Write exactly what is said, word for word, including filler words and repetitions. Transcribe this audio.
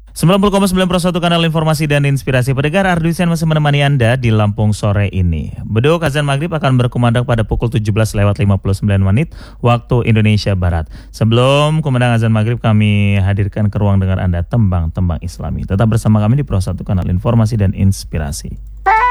sembilan puluh koma sembilan per satu kanal informasi dan inspirasi. Pendengar, Arduisen masih menemani Anda di Lampung sore ini. Beduk azan maghrib akan berkumandang pada pukul tujuh belas lewat lima puluh sembilan menit waktu Indonesia Barat. Sebelum kumandang azan maghrib, kami hadirkan ke ruang dengar Anda tembang-tembang Islami. Tetap bersama kami di Pro satu kanal informasi dan inspirasi.